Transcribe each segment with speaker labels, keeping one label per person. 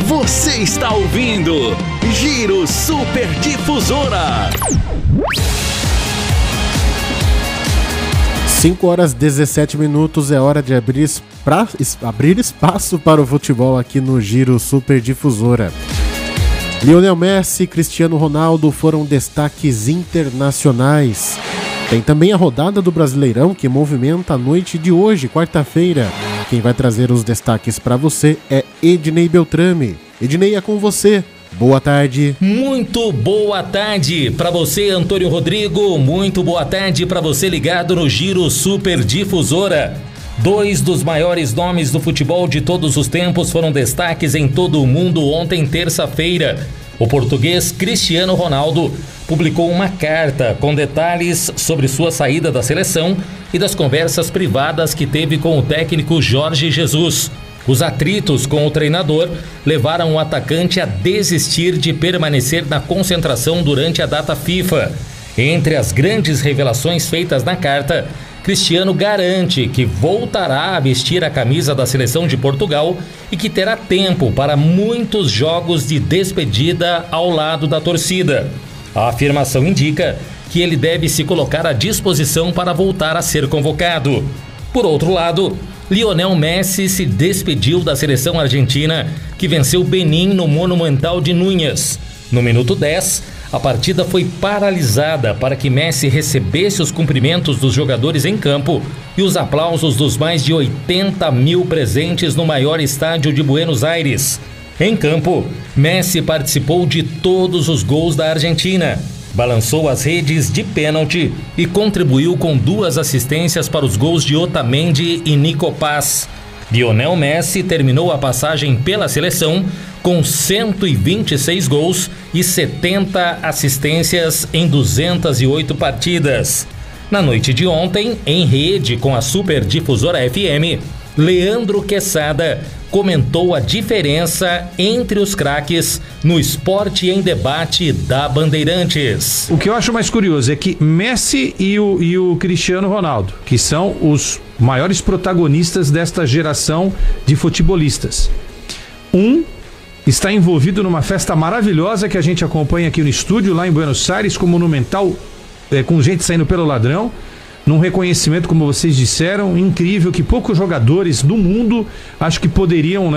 Speaker 1: Você está ouvindo Giro Super Difusora.
Speaker 2: 5h17, é hora de abrir espaço para o futebol aqui no Giro Super Difusora. Lionel Messi e Cristiano Ronaldo foram destaques internacionais. Tem também a rodada do Brasileirão que movimenta a noite de hoje, quarta-feira. Quem vai trazer os destaques para você é Ednei Beltrame. Ednei, é com você. Boa tarde.
Speaker 3: Muito boa tarde para você, Antônio Rodrigo. Muito boa tarde para você ligado no Giro Super Difusora. Dois dos maiores nomes do futebol de todos os tempos foram destaques em todo o mundo ontem, terça-feira. O português Cristiano Ronaldo publicou uma carta com detalhes sobre sua saída da seleção e das conversas privadas que teve com o técnico Jorge Jesus. Os atritos com o treinador levaram o atacante a desistir de permanecer na concentração durante a data FIFA. Entre as grandes revelações feitas na carta, Cristiano garante que voltará a vestir a camisa da seleção de Portugal e que terá tempo para muitos jogos de despedida ao lado da torcida. A afirmação indica que ele deve se colocar à disposição para voltar a ser convocado. Por outro lado, Lionel Messi se despediu da seleção argentina, que venceu Benin no Monumental de Núñez. No minuto 10, a partida foi paralisada para que Messi recebesse os cumprimentos dos jogadores em campo e os aplausos dos mais de 80 mil presentes no maior estádio de Buenos Aires. Em campo, Messi participou de todos os gols da Argentina, balançou as redes de pênalti e contribuiu com 2 assistências para os gols de Otamendi e Nico Paz. Lionel Messi terminou a passagem pela seleção com 126 gols e 70 assistências em 208 partidas. Na noite de ontem, em rede com a Super Difusora FM, Leandro Quesada comentou a diferença entre os craques no Esporte em Debate da Bandeirantes.
Speaker 4: O que eu acho mais curioso é que Messi e o Cristiano Ronaldo, que são os maiores protagonistas desta geração de futebolistas, está envolvido numa festa maravilhosa que a gente acompanha aqui no estúdio, lá em Buenos Aires, com Monumental, com gente saindo pelo ladrão, num reconhecimento, como vocês disseram, incrível, que poucos jogadores do mundo acho que poderiam,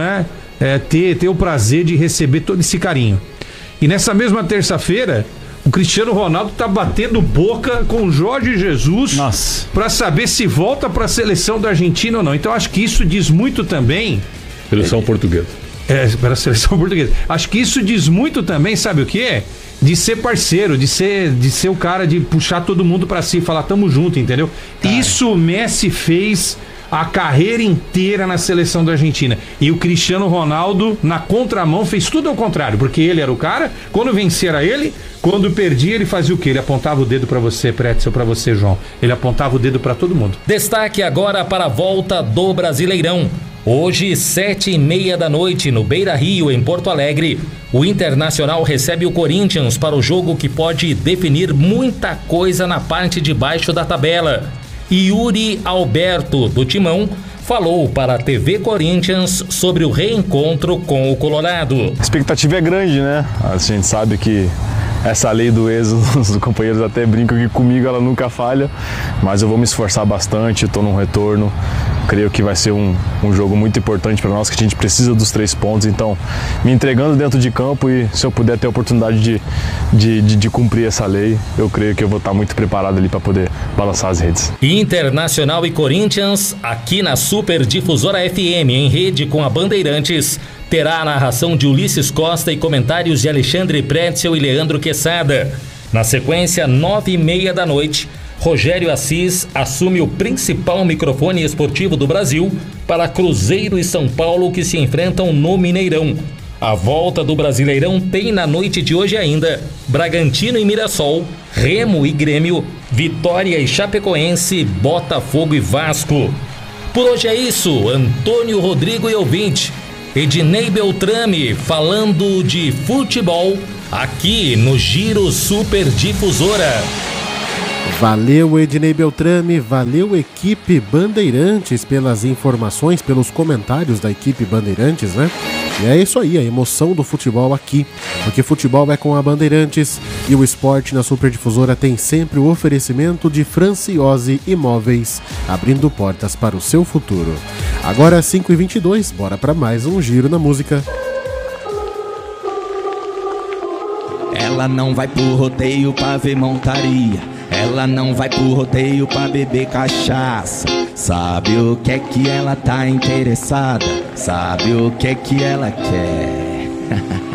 Speaker 4: ter o prazer de receber todo esse carinho. E nessa mesma terça-feira, o Cristiano Ronaldo tá batendo boca com o Jorge Jesus para saber se volta para a seleção da Argentina ou não. Então acho que isso diz muito também.
Speaker 5: Seleção portuguesa.
Speaker 4: Para a seleção portuguesa. Acho que isso diz muito também, sabe o quê? De ser parceiro, de ser o cara de puxar todo mundo pra si e falar tamo junto, entendeu? Cara. Isso o Messi fez a carreira inteira na seleção da Argentina. E o Cristiano Ronaldo, na contramão, fez tudo ao contrário, porque ele era o cara, quando vencia era ele, quando perdia ele fazia o quê? Ele apontava o dedo pra você, Pretzel, pra você, João. Ele apontava o dedo pra todo mundo.
Speaker 3: Destaque agora para a volta do Brasileirão. Hoje, 7h30 da noite, no Beira-Rio, em Porto Alegre, o Internacional recebe o Corinthians para o jogo que pode definir muita coisa na parte de baixo da tabela. Yuri Alberto, do Timão, falou para a TV Corinthians sobre o reencontro com o Colorado.
Speaker 5: A expectativa é grande, né? A gente sabe que essa lei do êxodo, os companheiros até brincam que comigo ela nunca falha, mas eu vou me esforçar bastante, estou num retorno, creio que vai ser um jogo muito importante para nós, que a gente precisa dos 3 pontos, então me entregando dentro de campo e se eu puder ter a oportunidade de cumprir essa lei, eu creio que eu vou estar muito preparado ali para poder balançar as redes.
Speaker 3: Internacional e Corinthians, aqui na Super Difusora FM, em rede com a Bandeirantes, terá a narração de Ulisses Costa e comentários de Alexandre Pretzel e Leandro Quesada. Na sequência, 9h30 da noite, Rogério Assis assume o principal microfone esportivo do Brasil para Cruzeiro e São Paulo, que se enfrentam no Mineirão. A volta do Brasileirão tem na noite de hoje ainda Bragantino e Mirassol, Remo e Grêmio, Vitória e Chapecoense, Botafogo e Vasco. Por hoje é isso, Antônio Rodrigo e ouvinte. Ednei Beltrame falando de futebol aqui no Giro Super Difusora.
Speaker 2: Valeu, Ednei Beltrame, valeu, equipe Bandeirantes, pelas informações, pelos comentários da equipe Bandeirantes, né? E é isso aí, a emoção do futebol aqui, porque futebol é com a Bandeirantes e o esporte na Superdifusora tem sempre o oferecimento de Franciose Imóveis, abrindo portas para o seu futuro. Agora 5h22, bora para mais um Giro na Música.
Speaker 6: Ela não vai pro rodeio pra ver montaria, ela não vai pro rodeio pra beber cachaça. Sabe o que é que ela tá interessada, sabe o que é que ela quer.